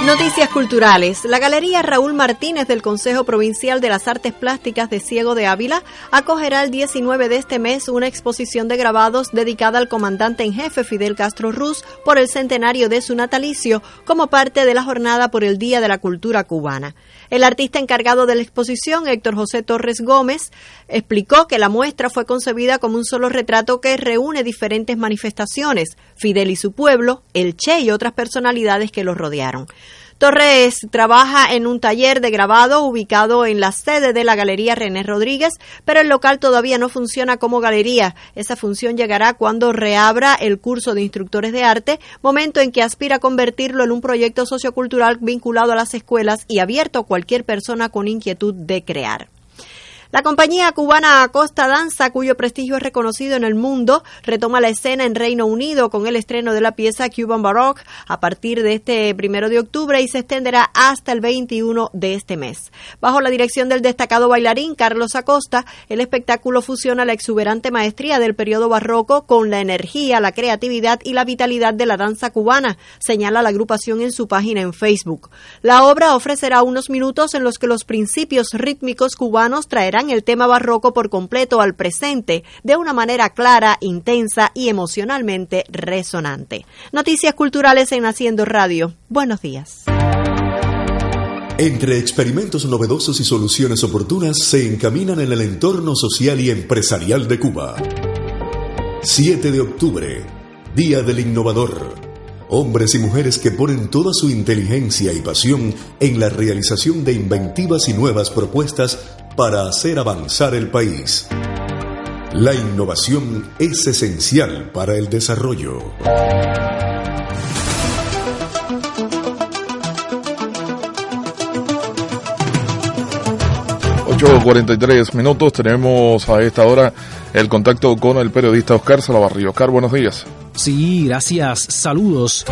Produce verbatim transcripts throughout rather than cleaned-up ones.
Noticias culturales. La Galería Raúl Martínez del Consejo Provincial de las Artes Plásticas de Ciego de Ávila acogerá el diecinueve de este mes una exposición de grabados dedicada al comandante en jefe Fidel Castro Ruz por el centenario de su natalicio como parte de la jornada por el Día de la Cultura Cubana. El artista encargado de la exposición, Héctor José Torres Gómez, explicó que la muestra fue concebida como un solo retrato que reúne diferentes manifestaciones, Fidel y su pueblo, el Che y otras personalidades que lo rodearon. Torres trabaja en un taller de grabado ubicado en la sede de la Galería René Rodríguez, pero el local todavía no funciona como galería. Esa función llegará cuando reabra el curso de instructores de arte, momento en que aspira a convertirlo en un proyecto sociocultural vinculado a las escuelas y abierto a cualquier persona con inquietud de crear. La compañía cubana Acosta Danza, cuyo prestigio es reconocido en el mundo, retoma la escena en Reino Unido con el estreno de la pieza Cuban Baroque a partir de este primero de octubre y se extenderá hasta el veintiuno de este mes. Bajo la dirección del destacado bailarín Carlos Acosta, el espectáculo fusiona la exuberante maestría del periodo barroco con la energía, la creatividad y la vitalidad de la danza cubana, señala la agrupación en su página en Facebook. La obra ofrecerá unos minutos en los que los principios rítmicos cubanos traerán el tema barroco por completo al presente de una manera clara, intensa y emocionalmente resonante. Noticias culturales en Haciendo Radio. Buenos días. Entre experimentos novedosos y soluciones oportunas se encaminan en el entorno social y empresarial de Cuba. siete de octubre, Día del Innovador. Hombres y mujeres que ponen toda su inteligencia y pasión en la realización de inventivas y nuevas propuestas para hacer avanzar el país. La innovación es esencial para el desarrollo. ocho cuarenta y tres minutos, tenemos a esta hora el contacto con el periodista Oscar Salavarri. Oscar, buenos días. Sí, gracias. Saludos.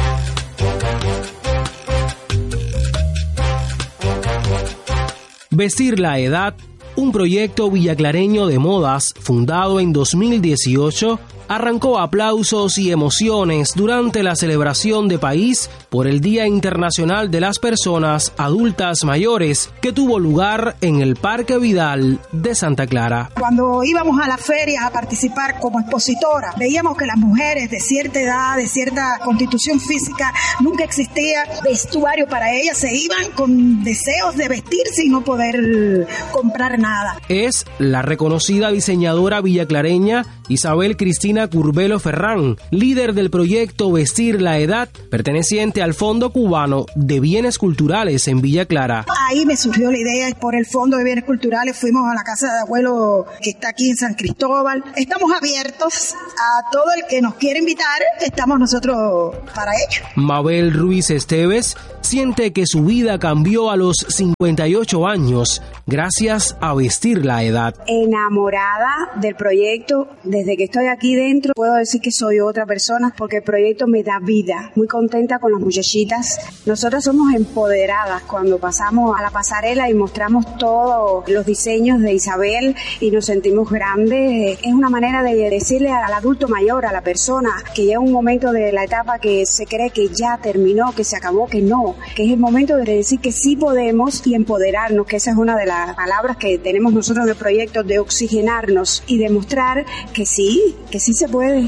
Vestir la edad, un proyecto villaclareño de modas fundado en dos mil dieciocho, arrancó aplausos y emociones durante la celebración de país por el Día Internacional de las Personas Adultas Mayores, que tuvo lugar en el Parque Vidal de Santa Clara. Cuando íbamos a las ferias a participar como expositora, veíamos que las mujeres de cierta edad, de cierta constitución física, nunca existía vestuario para ellas, se iban con deseos de vestirse y no poder comprar nada. Es la reconocida diseñadora villaclareña Isabel Cristina Curbelo Ferrán, líder del proyecto Vestir la Edad, perteneciente al Fondo Cubano de Bienes Culturales en Villa Clara. Ahí me surgió la idea, por el Fondo de Bienes Culturales fuimos a la casa de abuelo que está aquí en San Cristóbal. Estamos abiertos a todo el que nos quiera invitar, estamos nosotros para ello. Mabel Ruiz Esteves siente que su vida cambió a los cincuenta y ocho años gracias a Vestir la Edad. Enamorada del proyecto, desde que estoy aquí dentro puedo decir que soy otra persona porque el proyecto me da vida. Muy contenta con las muchachitas. Nosotras somos empoderadas cuando pasamos a la pasarela y mostramos todos los diseños de Isabel y nos sentimos grandes. Es una manera de decirle al adulto mayor, a la persona que llega un momento de la etapa que se cree que ya terminó, que se acabó, que no, que es el momento de decir que sí podemos y empoderarnos, que esa es una de las palabras que tenemos nosotros en el proyecto, de oxigenarnos y demostrar que sí, que sí se puede.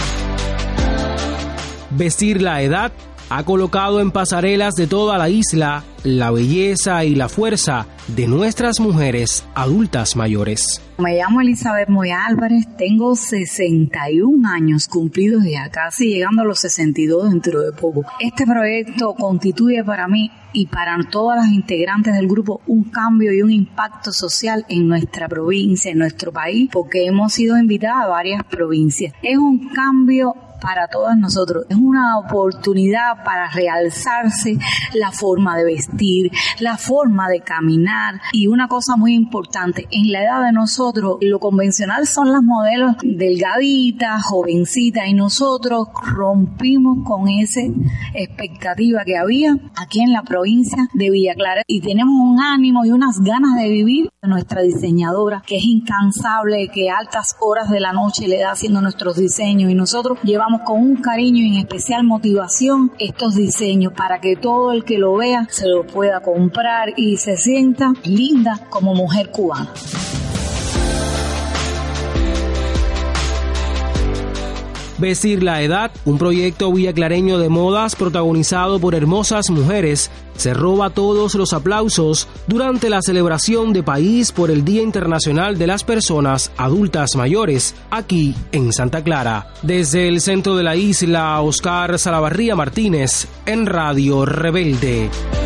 Vestir la Edad ha colocado en pasarelas de toda la isla la belleza y la fuerza de nuestras mujeres adultas mayores. Me llamo Elizabeth Moya Álvarez, tengo sesenta y un años cumplidos ya, casi llegando a los sesenta y dos dentro de poco. Este proyecto constituye para mí y para todas las integrantes del grupo un cambio y un impacto social en nuestra provincia, en nuestro país, porque hemos sido invitadas a varias provincias. Es un cambio para todas nosotros, es una oportunidad para realzarse la forma de vestir, la forma de caminar, y una cosa muy importante, en la edad de nosotros lo convencional son las modelos delgaditas, jovencitas, y nosotros rompimos con esa expectativa que había aquí en la provincia de Villa Clara y tenemos un ánimo y unas ganas de vivir nuestra diseñadora, que es incansable, que altas horas de la noche le da haciendo nuestros diseños, y nosotros llevamos con un cariño y en especial motivación estos diseños para que todo el que lo vea se lo pueda comprar y se sienta linda como mujer cubana. Vestir la Edad, un proyecto villaclareño de modas protagonizado por hermosas mujeres, se roba todos los aplausos durante la celebración de país por el Día Internacional de las Personas Adultas Mayores, aquí en Santa Clara. Desde el centro de la isla, Oscar Salavarría Martínez, en Radio Rebelde.